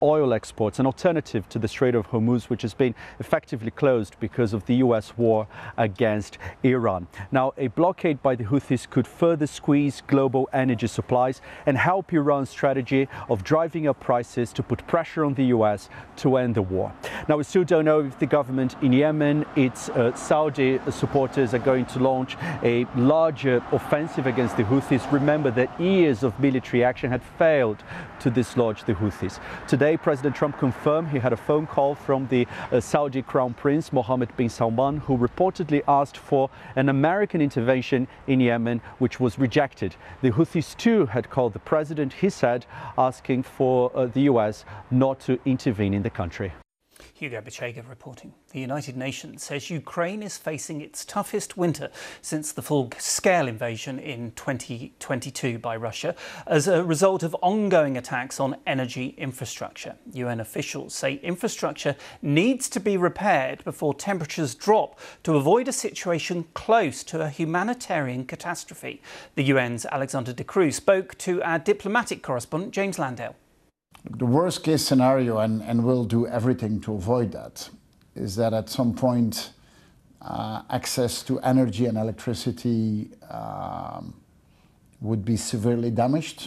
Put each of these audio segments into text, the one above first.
oil exports, an alternative to the Strait of Hormuz, which has been effectively closed because of the US war against Iran. Now, a blockade by the Houthis could further squeeze global energy supplies and help Iran's strategy of driving up prices to put pressure on the US to end the war. Now, we still don't know if the government in Yemen, its Saudi supporters, are going to launch a larger offensive against the Houthis. Remember that years of military action had failed to dislodge the Houthis. Today, President Trump confirmed he had a phone call from the Saudi Crown Prince Mohammed bin Salman, who reportedly asked for an American intervention in Yemen, which was rejected. The Houthis too had called the president, he said, asking for the US not to intervene in the country. Hugo Bachega reporting. The United Nations says Ukraine is facing its toughest winter since the full-scale invasion in 2022 by Russia as a result of ongoing attacks on energy infrastructure. UN officials say infrastructure needs to be repaired before temperatures drop to avoid a situation close to a humanitarian catastrophe. The UN's Alexander De Croo spoke to our diplomatic correspondent James Landale. The worst case scenario, and we'll do everything to avoid that, is that at some point access to energy and electricity would be severely damaged,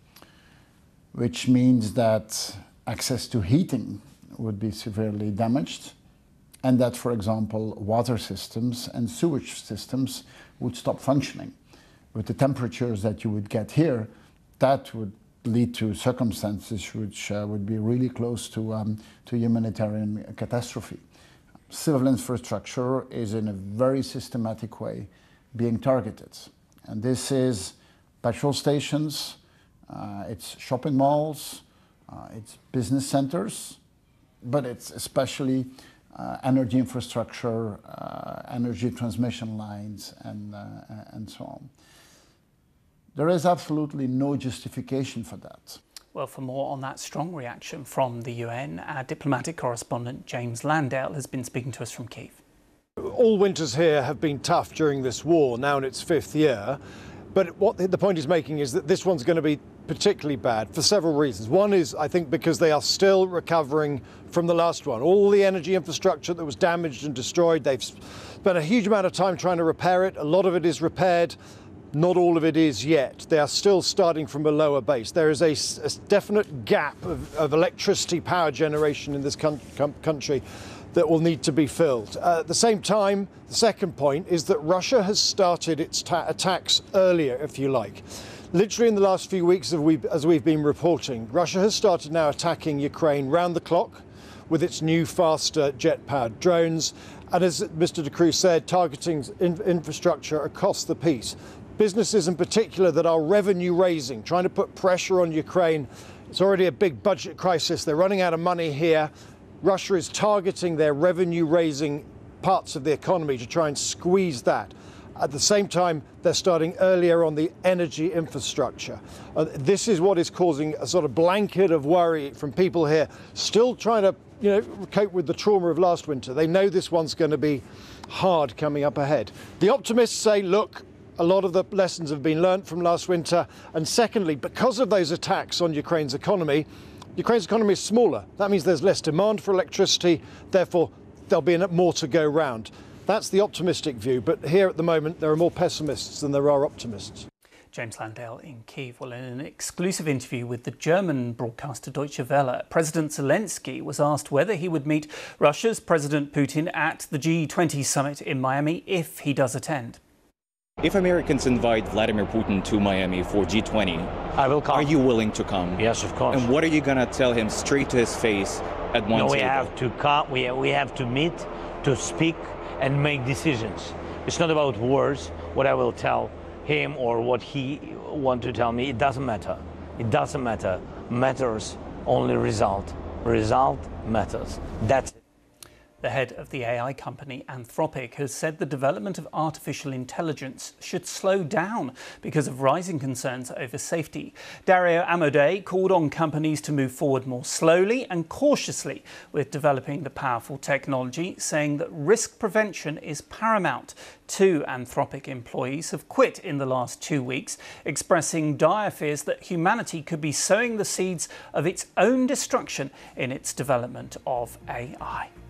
which means that access to heating would be severely damaged, and that, for example, water systems and sewage systems would stop functioning. With the temperatures that you would get here, that would lead to circumstances which would be really close to humanitarian catastrophe. Civil infrastructure is in a very systematic way being targeted. And this is petrol stations, it's shopping malls, it's business centers, but it's especially energy infrastructure, energy transmission lines, and so on. There is absolutely no justification for that. Well, for more on that strong reaction from the UN, our diplomatic correspondent James Landale has been speaking to us from Kyiv. All winters here have been tough during this war, now in its 5th year. But what the point he's making is that this one's going to be particularly bad for several reasons. One is, I think, because they are still recovering from the last one. All the energy infrastructure that was damaged and destroyed, they've spent a huge amount of time trying to repair it. A lot of it is repaired. Not all of it is yet. They are still starting from a lower base. There is a definite gap of electricity power generation in this country that will need to be filled. At the same time, the second point is that Russia has started its attacks earlier, if you like. Literally in the last few weeks, as we've been reporting, Russia has started now attacking Ukraine round the clock with its new, faster jet-powered drones. And as Mr. De Croo said, targeting infrastructure across the piece. Businesses in particular that are revenue raising, trying to put pressure on Ukraine. It's already a big budget crisis. They're running out of money here. Russia is targeting their revenue raising parts of the economy to try and squeeze that. At the same time, they're starting earlier on the energy infrastructure. This is what is causing a sort of blanket of worry from people here, still trying to cope with the trauma of last winter. They know this one's going to be hard coming up ahead. The optimists say, look, a lot of the lessons have been learnt from last winter. And secondly, because of those attacks on Ukraine's economy is smaller. That means there's less demand for electricity. Therefore, there'll be more to go round. That's the optimistic view. But here at the moment, there are more pessimists than there are optimists. James Landale in Kyiv. Well, in an exclusive interview with the German broadcaster Deutsche Welle, President Zelensky was asked whether he would meet Russia's President Putin at the G20 summit in Miami if he does attend. If Americans invite Vladimir Putin to Miami for G20, I will come. Are you willing to come? Yes, of course. And what are you going to tell him straight to his face at one table? We have to come. We have to meet, to speak, and make decisions. It's not about words. What I will tell him or what he want to tell me, it doesn't matter. It doesn't matter. Matters only result. Result matters. That's it. The head of the AI company Anthropic has said the development of artificial intelligence should slow down because of rising concerns over safety. Dario Amodei called on companies to move forward more slowly and cautiously with developing the powerful technology, saying that risk prevention is paramount. 2 Anthropic employees have quit in the last 2 weeks, expressing dire fears that humanity could be sowing the seeds of its own destruction in its development of AI.